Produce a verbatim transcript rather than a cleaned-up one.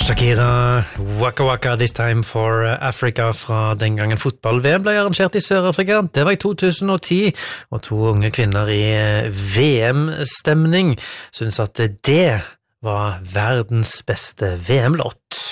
Shakira, Waka Waka, This Time for Africa fra den gangen fotball-V M ble arrangert i Sør-Afrika. Det var i to tusen og ti, og to unge kvinner i V M-stemning synes at det var verdens beste V M-låt.